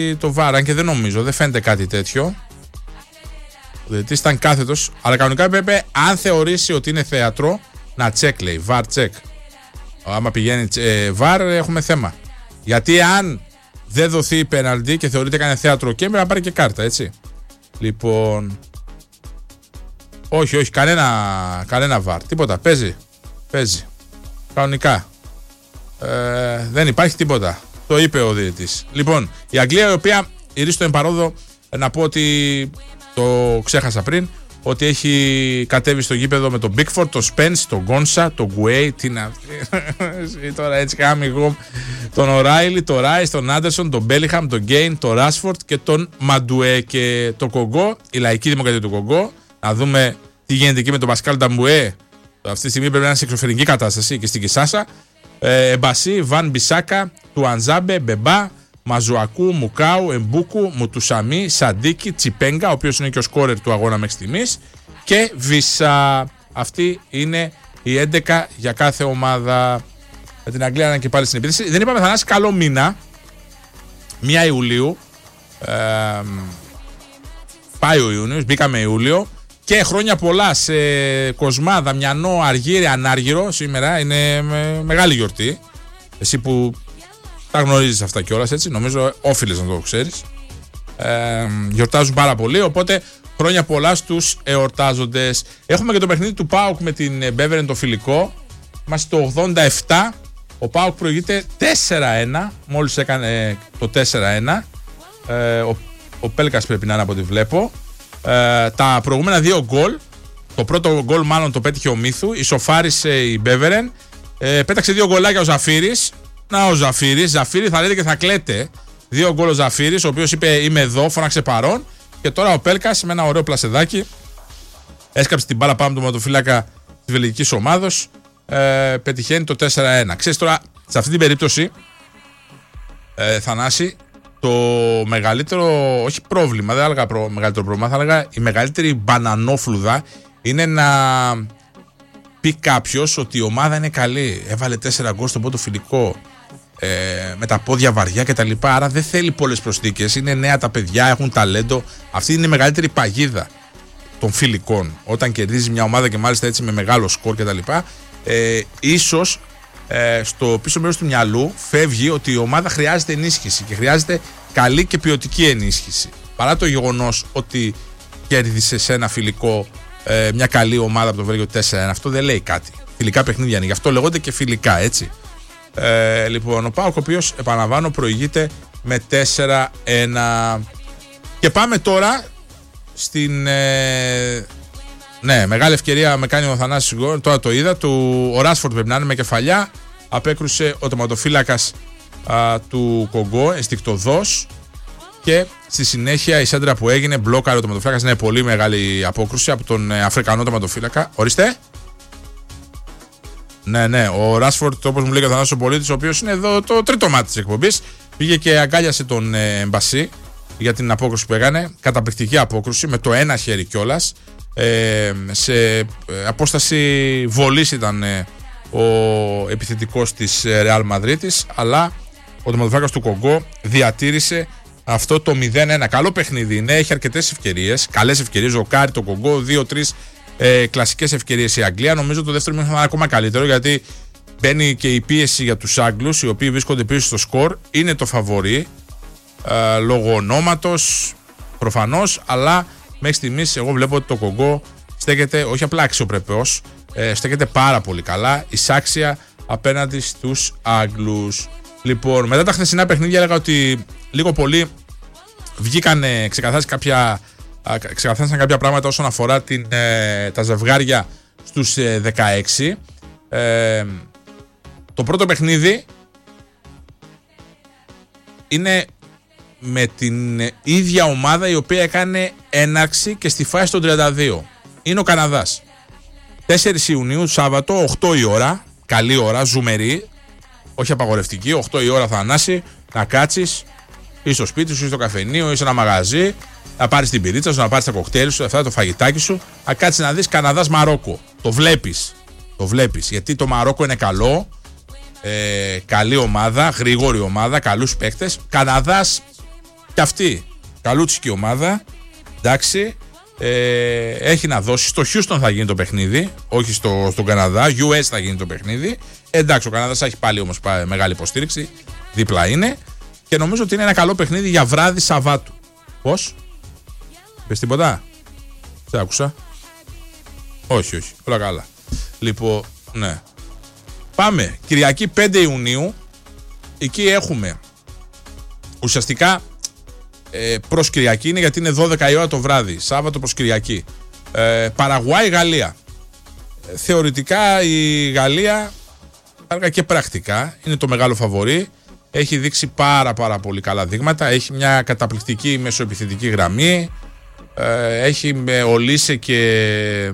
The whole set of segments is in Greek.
το VAR, αν και δεν νομίζω, δεν φαίνεται κάτι τέτοιο. Ο διαιτητής ήταν κάθετος, αλλά κανονικά έπρεπε, αν θεωρήσει ότι είναι θέατρο, να check, λέει, VAR check. Άμα πηγαίνει VAR, έχουμε θέμα. Γιατί αν δεν δοθεί πέναλτι και θεωρείται έκανε θέατρο και πρέπει να πάρει και κάρτα, έτσι. Λοιπόν. Όχι, κανένα VAR. Τίποτα. Παίζει. Κανονικά. Δεν υπάρχει τίποτα. Το είπε ο διαιτητής. Λοιπόν, η Αγγλία, η οποία ηρίστο εμπαρόδο, να πω ότι το ξέχασα πριν, ότι έχει κατέβει στο γήπεδο με τον Bigford, τον Spence, τον Gonsa, τον Guay, τώρα έτσι κάναμε εγώ, τον O'Reilly, τον Rice, τον Anderson, τον Bellingham, τον Gain, τον Rashford και τον Μαντουέ και τον Κογκό, η λαϊκή δημοκρατία του Κογκό. Να δούμε τι γίνεται εκεί με τον Πασκάλ Νταμπουέ. Αυτή τη στιγμή πρέπει να είναι σε εξωφρενική κατάσταση και στην Κισάσα. Εμπασί, Βαν Μπισάκα, του Ανζάμπε, Μπεμπά, Μαζουακού, Μουκάου, Εμπούκου, Μουτουσαμί, Σαντίκη, Τσιπέγκα, ο οποίος είναι και ο σκόρερ του αγώνα μέχρι στιγμής, και Βίσα. Αυτή είναι η 11 για κάθε ομάδα. Με την Αγγλία και πάλι στην επίθεση. Δεν είπαμε, Θανάση, καλό μήνα. 1 Ιουλίου. Πάει ο Ιούνιος, μπήκαμε Ιούλιο. Και χρόνια πολλά σε Κοσμά, Δαμιανό, Αργύρι, Ανάργυρο. Σήμερα είναι μεγάλη γιορτή. Εσύ που τα γνωρίζεις αυτά κιόλας, έτσι, νομίζω όφιλες να το ξέρεις. Γιορτάζουν πάρα πολύ, οπότε χρόνια πολλά στους εορτάζοντες. Έχουμε και το παιχνίδι του ΠΑΟΚ με την Μπέβερεν, το φιλικό. Είμαστε το 87. Ο ΠΑΟΚ προηγείται 4-1. Μόλις έκανε το 4-1. Ο Πέλκας πρέπει να είναι από ό,τι βλέπω. Τα προηγούμενα 2 γκολ. Το πρώτο γκολ μάλλον το πέτυχε ο Μίθου. Ισοφάρισε η Μπέβερεν. Πέταξε 2 γκολάκια ο Ζαφύρης. Να ο Ζαφύρης. Ζαφύρη θα λέτε και θα κλαίτε. 2 γκολ ο Ζαφύρης, ο οποίος είπε είμαι εδώ, φώναξε παρόν. Και τώρα ο Πέλκας με ένα ωραίο πλασεδάκι έσκαψε την μπάλα πάνω από τον ματοφύλακα της βελγικής ομάδος. Πετυχαίνει το 4-1. Ξέρεις τώρα, σε αυτή την περίπτωση, Θανάση, το μεγαλύτερο, όχι πρόβλημα, δεν θα έλεγα μεγαλύτερο πρόβλημα, θα έλεγα η μεγαλύτερη μπανανόφλουδα είναι να πει κάποιος ότι η ομάδα είναι καλή. Έβαλε 4 γκολ στο πρώτο φιλικό, με τα πόδια βαριά κτλ. Άρα δεν θέλει πολλές προσθήκες. Είναι νέα τα παιδιά, έχουν ταλέντο. Αυτή είναι η μεγαλύτερη παγίδα των φιλικών. Όταν κερδίζει μια ομάδα και μάλιστα έτσι με μεγάλο σκορ κτλ. Ίσως στο πίσω μέρος του μυαλού φεύγει ότι η ομάδα χρειάζεται ενίσχυση και χρειάζεται καλή και ποιοτική ενίσχυση. Παρά το γεγονός ότι κέρδισε σε ένα φιλικό μια καλή ομάδα από το Βέλγιο 4-1, αυτό δεν λέει κάτι. Φιλικά παιχνίδια είναι, γι' αυτό λέγονται και φιλικά, έτσι. Λοιπόν, ο ΠΑΟΚ, ο οποίος, επαναλαμβάνω, προηγείται με 4-1. Και πάμε τώρα στην μεγάλη ευκαιρία με κάνει ο Θανάσης γκολ. Τώρα το είδα. Ο Ράσφορντ πρέπει να είναι με κεφαλιά. Απέκρουσε ο τερματοφύλακας του Κογκό ενστικτωδώς. Και στη συνέχεια η σέντρα που έγινε μπλόκαρε ο τερματοφύλακας. Είναι πολύ μεγάλη απόκρουση από τον Αφρικανό τερματοφύλακα. Ορίστε. Ναι, ο Ράσφορντ, όπως μου λέει ο Θανάσης ο Πολίτης, ο οποίος είναι εδώ το τρίτο μάτι της εκπομπής, πήγε και αγκάλιασε τον Εμπασί για την απόκρουση που έκανε. Καταπληκτική απόκρουση με το ένα χέρι κιόλας. Σε απόσταση βολής ήταν ο επιθετικός της Ρεάλ Μαδρίτης, αλλά ο τερματοφύλακας του Κογκό διατήρησε αυτό το 0-1. Καλό παιχνίδι είναι, έχει αρκετές ευκαιρίες, καλές ευκαιρίες. Ζοκάρει το Κογκό, 2-3 κλασικές ευκαιρίες η Αγγλία. Νομίζω το δεύτερο μήνα θα είναι ακόμα καλύτερο, γιατί μπαίνει και η πίεση για τους Άγγλους, οι οποίοι βρίσκονται πίσω στο σκορ. Είναι το φαβορί λόγω ονόματος προφανώς, αλλά μέχρι στιγμής εγώ βλέπω ότι το Κογκό στέκεται όχι απλά αξιοπρεπώς, στέκεται πάρα πολύ καλά, εισάξια απέναντι στους Άγγλους. Λοιπόν, μετά τα χθεσινά παιχνίδια έλεγα ότι λίγο πολύ βγήκανε, ξεκαθάρισαν κάποια πράγματα όσον αφορά τα ζευγάρια στους 16. Το πρώτο παιχνίδι είναι με την ίδια ομάδα η οποία έκανε έναρξη και στη φάση των 32. Είναι ο Καναδάς. 4 Ιουνίου, Σάββατο, 8 η ώρα. Καλή ώρα, ζουμερή. Όχι απαγορευτική. 8 η ώρα, Θανάση, να κάτσεις ή στο σπίτι σου, ή στο καφενείο, ή σε ένα μαγαζί, να πάρεις την πυρίτσα σου, να πάρεις τα κοκτέιλ σου, αυτά, το φαγητάκι σου, να κάτσεις να δεις Καναδάς Μαρόκο. Το βλέπεις. Γιατί το Μαρόκο είναι καλό. Καλή ομάδα, γρήγορη ομάδα, καλούς παίκτες. Καναδάς Και αυτή, καλούτσικη ομάδα, εντάξει, έχει να δώσει. Στο Houston θα γίνει το παιχνίδι, όχι στον Καναδά. US θα γίνει το παιχνίδι. Εντάξει, ο Καναδάς έχει πάλι όμως μεγάλη υποστήριξη. Δίπλα είναι. Και νομίζω ότι είναι ένα καλό παιχνίδι για βράδυ Σαββάτου. Πώς? Πες τίποτα? Σε άκουσα. Όχι, όλα καλά. Λοιπόν, ναι. Πάμε. Κυριακή 5 Ιουνίου. Εκεί έχουμε ουσιαστικά προς Κυριακή είναι, γιατί είναι 12 η ώρα το βράδυ. Σάββατο προς Κυριακή. Παραγουάη, Γαλλία. Θεωρητικά η Γαλλία, άργα και πρακτικά, είναι το μεγάλο φαβορί. Έχει δείξει πάρα πολύ καλά δείγματα. Έχει μια καταπληκτική μεσοεπιθετική γραμμή. Έχει με Ολίσε και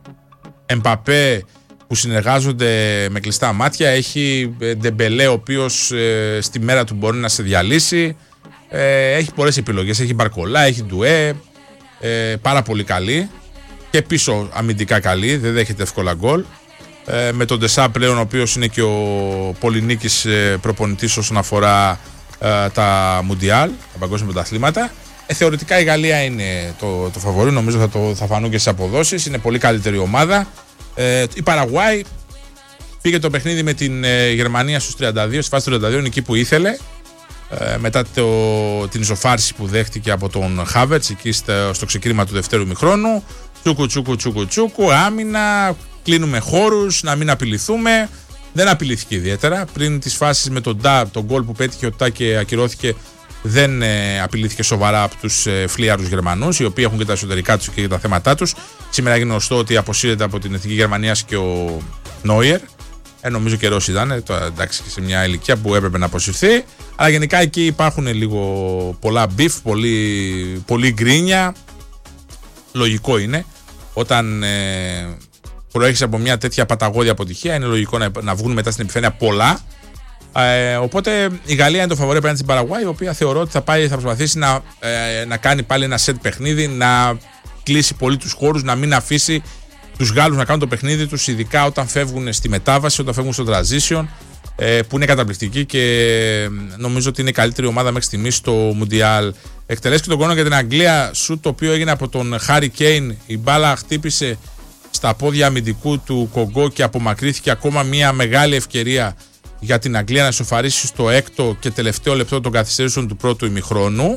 Εμπαπέ που συνεργάζονται με κλειστά μάτια. Έχει Ντεμπελέ, ο οποίος στη μέρα του μπορεί να σε διαλύσει. Έχει πολλές επιλογές. Έχει Μπαρκολά, έχει Ντουέ. Πάρα πολύ καλή. Και πίσω αμυντικά καλή. Δεν δέχεται εύκολα γκολ. Με τον Ντεσά πλέον, ο οποίος είναι και ο πολυνίκης προπονητής όσον αφορά τα Μουντιάλ, τα παγκόσμια πρωταθλήματα. Θεωρητικά η Γαλλία είναι το φαβορί, νομίζω θα φανούν και στις αποδόσεις. Είναι πολύ καλύτερη ομάδα. Η Παραγουάη πήγε το παιχνίδι με την Γερμανία στους 32, στη φάση του 32, είναι εκεί που ήθελε. Μετά την ισοφάριση που δέχτηκε από τον Χάβερτς εκεί στο ξεκίνημα του δευτέρου ημιχρόνου. Τσούκου, άμυνα, κλείνουμε χώρους, να μην απειληθούμε. Δεν απειλήθηκε ιδιαίτερα. Πριν τις φάσεις με τον γκολ που πέτυχε ο Ντά και ακυρώθηκε, δεν απειλήθηκε σοβαρά από τους φλίαρους Γερμανούς, οι οποίοι έχουν και τα εσωτερικά τους και τα θέματά τους. Σήμερα έγινε γνωστό ότι αποσύρεται από την Εθνική Γερμανίας και ο Νόιερ. Νομίζω καιρός ήταν, εντάξει, σε μια ηλικία που έπρεπε να αποσυρθεί. Αλλά γενικά εκεί υπάρχουν λίγο πολλά μπιφ, πολύ γκρίνια. Λογικό είναι. Όταν προέχεις από μια τέτοια παταγώδη αποτυχία, είναι λογικό να βγουν μετά στην επιφάνεια πολλά. Οπότε η Γαλλία είναι το φαβορί απέναντι στην Παραγουάη, η οποία θεωρώ ότι θα προσπαθήσει να κάνει πάλι ένα σετ παιχνίδι, να κλείσει πολύ τους χώρους, να μην αφήσει τους Γάλλους να κάνουν το παιχνίδι τους, ειδικά όταν φεύγουν στη μετάβαση, όταν φεύγουν στο transition, που είναι καταπληκτική και νομίζω ότι είναι η καλύτερη ομάδα μέχρι στιγμής στο Μουντιάλ. Εκτελέστηκε τον κόνο για την Αγγλία, σουτ το οποίο έγινε από τον Χάρι Κέιν. Η μπάλα χτύπησε στα πόδια αμυντικού του Κογκό και απομακρύθηκε. Ακόμα μια μεγάλη ευκαιρία για την Αγγλία να ισοφαρίσει στο έκτο και τελευταίο λεπτό των καθυστερήσεων του πρώτου ημιχρόνου.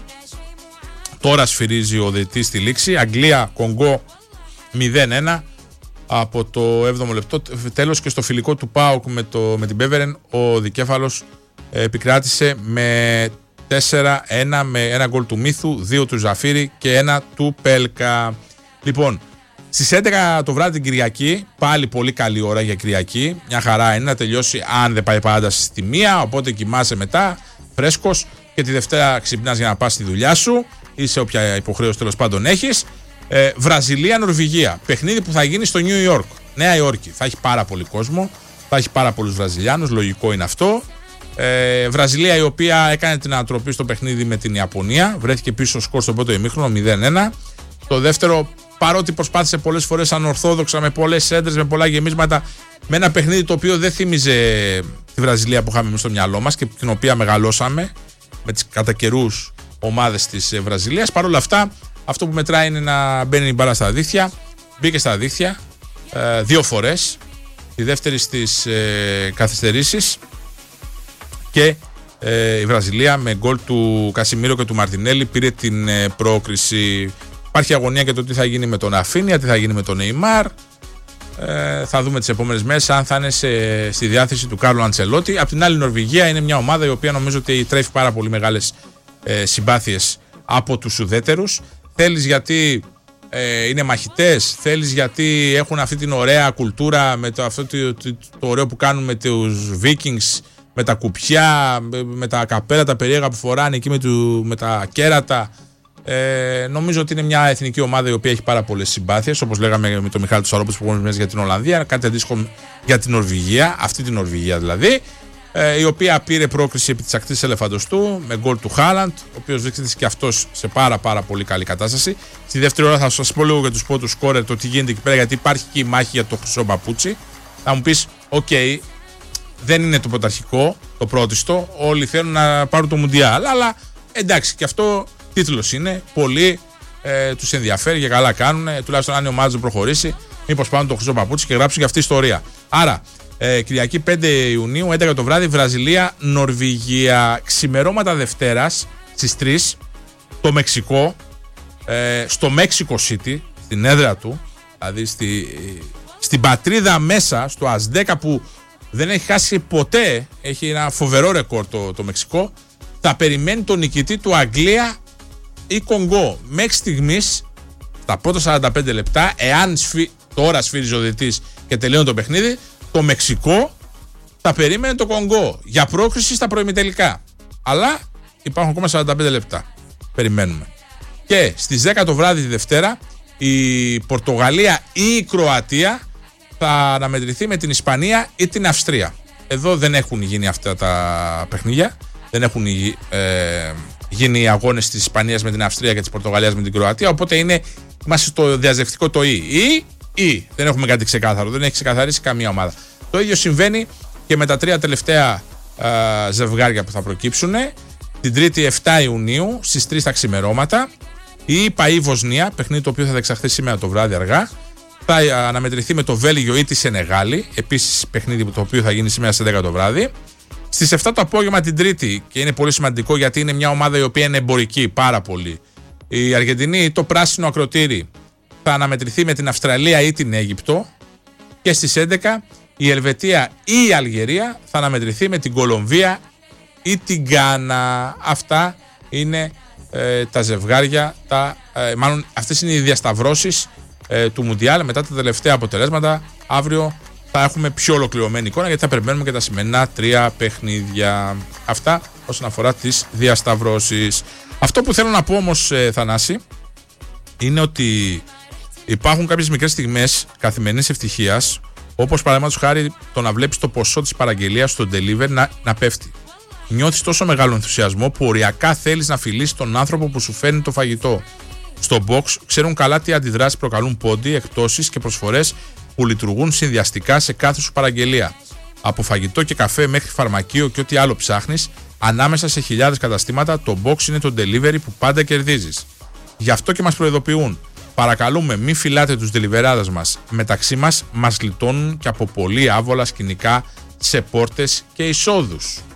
Τώρα σφυρίζει ο διαιτητής στη λήξη. Αγγλία, Κογκό 0-1 από το 7ο λεπτό. Τέλος, και στο φιλικό του ΠΑΟΚ με την Μπέβερεν, ο δικέφαλος επικράτησε με 4-1, με ένα γκολ του Μίθου, 2 του Ζαφίρη και 1 του Πέλκα. Λοιπόν, στις 11 το βράδυ την Κυριακή, πάλι πολύ καλή ώρα για Κυριακή. Μια χαρά είναι να τελειώσει, αν δεν πάει πάντα στη 1, οπότε κοιμάσαι μετά, φρέσκος, και τη Δευτέρα ξυπνάς για να πας στη δουλειά σου ή σε όποια υποχρέωση τέλος πάντων έχεις. Βραζιλία-Νορβηγία. Παιχνίδι που θα γίνει στο Νιου Ιόρκ. Νέα Υόρκη. Θα έχει πάρα πολύ κόσμο. Θα έχει πάρα πολλούς Βραζιλιάνους. Λογικό είναι αυτό. Βραζιλία, η οποία έκανε την ανατροπή στο παιχνίδι με την Ιαπωνία. Βρέθηκε πίσω σκορ στο πρώτο ημίχρονο 0-1. Το δεύτερο, παρότι προσπάθησε πολλές φορές ανορθόδοξα, με πολλές σέντρες, με πολλά γεμίσματα, με ένα παιχνίδι το οποίο δεν θύμιζε τη Βραζιλία που είχαμε εμείς στο μυαλό μας και την οποία μεγαλώσαμε με τις κατά καιρούς ομάδες της Βραζιλίας. Παρ' όλα αυτά, αυτό που μετράει είναι να μπαίνει η μπάλα στα δίχτυα. Μπήκε στα δίχτυα 2 φορές. Τη δεύτερη στις καθυστερήσεις. Και η Βραζιλία με γκολ του Κασιμίρο και του Μαρτινέλη πήρε την πρόκριση. Υπάρχει αγωνία για το τι θα γίνει με τον Ραφίνια, τι θα γίνει με τον Νεϊμάρ. Θα δούμε τις επόμενες μέρες αν θα είναι στη διάθεση του Κάρλο Αντσελότη. Απ' την άλλη, η Νορβηγία είναι μια ομάδα η οποία νομίζω ότι τρέφει πάρα πολύ μεγάλες συμπάθειες από τους ουδέτερους. Θέλεις γιατί είναι μαχητές, θέλεις γιατί έχουν αυτή την ωραία κουλτούρα με αυτό το ωραίο που κάνουν με τους Vikings, με τα κουπιά, με τα καπέλα, τα περίεργα που φοράνε εκεί με τα κέρατα. Νομίζω ότι είναι μια εθνική ομάδα η οποία έχει πάρα πολλές συμπάθειες, όπως λέγαμε με τον Μιχάλη Τσαρόπουλο που πούμε για την Ολλανδία, κάτι αντίστοιχο για την Νορβηγία, αυτή την Νορβηγία δηλαδή, η οποία πήρε πρόκριση επί της ακτής ελεφαντοστού με γκολ του Χάλαντ, ο οποίος βρίσκεται και αυτός σε πάρα πολύ καλή κατάσταση. Στη δεύτερη ώρα θα σας πω λίγο για τους πρώτους σκόρερ, το τι γίνεται εκεί πέρα, γιατί υπάρχει και η μάχη για το χρυσό παπούτσι. Θα μου πεις, δεν είναι το πρωταρχικό, το πρώτιστο, όλοι θέλουν να πάρουν το Μουντιάλ, αλλά Εντάξει, και αυτό τίτλος είναι. Πολλοί τους ενδιαφέρει και καλά κάνουν. Τουλάχιστον αν η ομάδα δεν προχωρήσει, μήπως πάνε το χρυσό παπούτσι και γράψουν και αυτή η ιστορία. Άρα, Κυριακή 5 Ιουνίου, 11 το βράδυ, Βραζιλία, Νορβηγία. Ξημερώματα Δευτέρας στις 3, το Μεξικό, στο Mexico City, στην έδρα του, δηλαδή στην πατρίδα μέσα, στο Αζντέκα που δεν έχει χάσει ποτέ, έχει ένα φοβερό ρεκόρ το Μεξικό, θα περιμένει τον νικητή του Αγγλία ή Κονγκό. Μέχρι στιγμής, στα πρώτα 45 λεπτά, εάν τώρα σφύριζε ο διαιτητής και τελειώνει το παιχνίδι, το Μεξικό θα περίμενε το Κονγκό για πρόκριση στα προημιτελικά. Αλλά υπάρχουν ακόμα 45 λεπτά. Περιμένουμε. Και στις 10 το βράδυ τη Δευτέρα, η Πορτογαλία ή η Κροατία θα αναμετρηθεί με την Ισπανία ή την Αυστρία. Εδώ δεν έχουν γίνει αυτά τα παιχνίδια. Δεν έχουν γίνει οι αγώνες της Ισπανίας με την Αυστρία και της Πορτογαλίας με την Κροατία. Οπότε είμαστε στο διαζευτικό το ή. Δεν έχουμε κάτι ξεκάθαρο. Δεν έχει ξεκαθαρίσει καμία ομάδα. Το ίδιο συμβαίνει και με τα 3 τελευταία ζευγάρια που θα προκύψουν. Την 3η 7 Ιουνίου στις 3 τα ξημερώματα. Η ΙΠΑ ή Βοσνία, παιχνίδι το οποίο θα διεξαχθεί σήμερα το βράδυ αργά, θα αναμετρηθεί με το Βέλγιο ή τη Σενεγάλη. Επίσης παιχνίδι το οποίο θα γίνει σήμερα στις 10 το βράδυ. Στις 7 το απόγευμα την Τρίτη, και είναι πολύ σημαντικό γιατί είναι μια ομάδα η οποία είναι εμπορική πάρα πολύ. Η Αργεντινή ή το πράσινο ακροτήρι θα αναμετρηθεί με την Αυστραλία ή την Αίγυπτο. Και στις 11 η Ελβετία ή η Αλγερία θα αναμετρηθεί με την Κολομβία ή την Γκάνα. Αυτά είναι τα ζευγάρια, μάλλον αυτές είναι οι διασταυρώσεις του Μουντιάλ. Μετά τα τελευταία αποτελέσματα, αύριο θα έχουμε πιο ολοκληρωμένη εικόνα, γιατί θα περιμένουμε και τα σημερινά 3 παιχνίδια. Αυτά όσον αφορά τις διασταυρώσεις. Αυτό που θέλω να πω όμως, Θανάση, είναι ότι υπάρχουν κάποιες μικρές στιγμές καθημερινής ευτυχίας, όπως παραδείγματος χάρη το να βλέπεις το ποσό της παραγγελίας στο delivery να πέφτει. Νιώθεις τόσο μεγάλο ενθουσιασμό που οριακά θέλεις να φιλήσεις τον άνθρωπο που σου φέρνει το φαγητό. Στο box ξέρουν καλά τι αντιδράσεις προκαλούν πόντι, εκπτώσεις και προσφορές που λειτουργούν συνδυαστικά σε κάθε σου παραγγελία. Από φαγητό και καφέ μέχρι φαρμακείο και ό,τι άλλο ψάχνεις, ανάμεσα σε χιλιάδες καταστήματα, το box είναι το delivery που πάντα κερδίζεις. Γι' αυτό και μας προειδοποιούν. Παρακαλούμε, μην φυλάτε τους deliverάδες μας. Μεταξύ μας γλιτώνουν και από πολύ άβολα σκηνικά σε πόρτες και εισόδους.